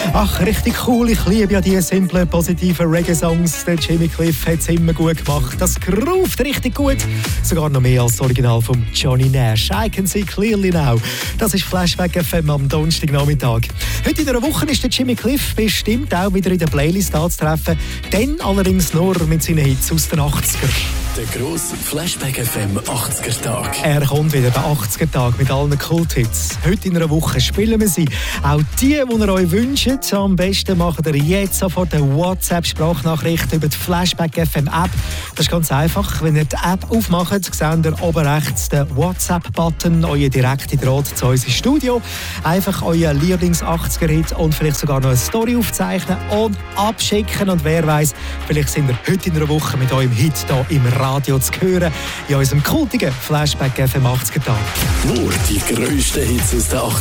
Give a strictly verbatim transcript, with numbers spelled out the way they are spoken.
Ach, richtig cool. Ich liebe ja diese simplen, positiven Reggae-Songs. Der Jimmy Cliff hat es immer gut gemacht. Das groovt richtig gut. Sogar noch mehr als das Original von Johnny Nash. I can see clearly now. Das ist Flashback F M am Donnerstagnachmittag. Heute in der Woche ist der Jimmy Cliff bestimmt auch wieder in der Playlist anzutreffen. Dann allerdings nur mit seinen Hits aus den achtziger. Der grosse Flashback F M achtziger-Tag. Er kommt wieder, der achtziger-Tag mit allen Kult-Hits. Heute in einer Woche spielen wir sie. Auch die, die ihr euch wünscht. Am besten macht ihr jetzt sofort eine WhatsApp-Sprachnachricht über die Flashback F M App. Das ist ganz einfach. Wenn ihr die App aufmacht, seht ihr oben rechts den WhatsApp-Button, euer direkte Draht zu uns ins Studio. Einfach euer Lieblings-achtziger-Hit und vielleicht sogar noch eine Story aufzeichnen und abschicken. Und wer weiß, vielleicht sind wir heute in einer Woche mit eurem Hit hier im Radio zu hören, in unserem kultigen Flashback F M achtziger-Tag. Nur die grössten Hits aus den achtziger.